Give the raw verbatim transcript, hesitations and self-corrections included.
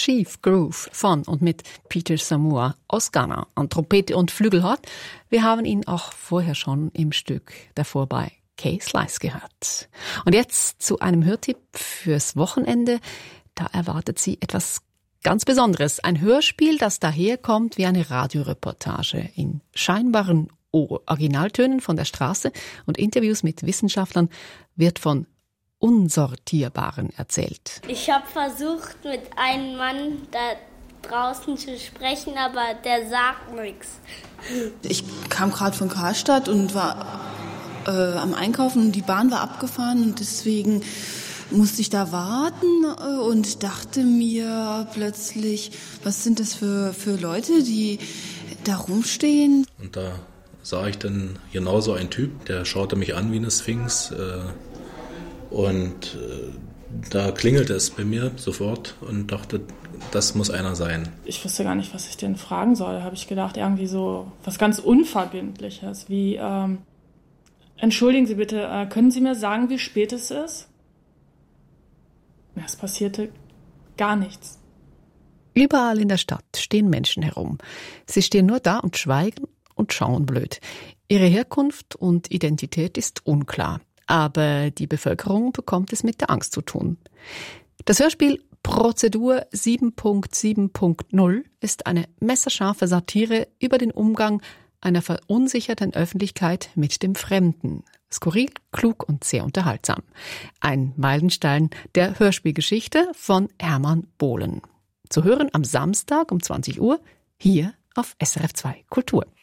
Chief Groove von und mit Peter Samoa aus Ghana an Trompete und Flügel hat. Wir haben ihn auch vorher schon im Stück davor bei Kay Slice gehört. Und jetzt zu einem Hörtipp fürs Wochenende. Da erwartet Sie etwas ganz Besonderes. Ein Hörspiel, das daherkommt wie eine Radioreportage in scheinbaren Originaltönen von der Straße und Interviews mit Wissenschaftlern wird von Unsortierbaren erzählt. Ich habe versucht, mit einem Mann da draußen zu sprechen, aber der sagt nichts. Ich kam gerade von Karstadt und war äh, am Einkaufen und die Bahn war abgefahren und deswegen musste ich da warten und dachte mir plötzlich, was sind das für, für Leute, die da rumstehen? Und da sah ich dann genauso einen Typ, der schaute mich an wie eine Sphinx äh, und äh, da klingelte es bei mir sofort und dachte, das muss einer sein. Ich wusste gar nicht, was ich denn fragen soll. Da habe ich gedacht, irgendwie so was ganz Unverbindliches, wie, ähm, entschuldigen Sie bitte, äh, können Sie mir sagen, wie spät es ist? Ja, es passierte gar nichts. Überall in der Stadt stehen Menschen herum. Sie stehen nur da und schweigen und schauen blöd. Ihre Herkunft und Identität ist unklar, aber die Bevölkerung bekommt es mit der Angst zu tun. Das Hörspiel Prozedur sieben Punkt sieben Punkt null ist eine messerscharfe Satire über den Umgang einer verunsicherten Öffentlichkeit mit dem Fremden. Skurril, klug und sehr unterhaltsam. Ein Meilenstein der Hörspielgeschichte von Hermann Bohlen. Zu hören am Samstag um zwanzig Uhr hier auf S R F zwei Kultur.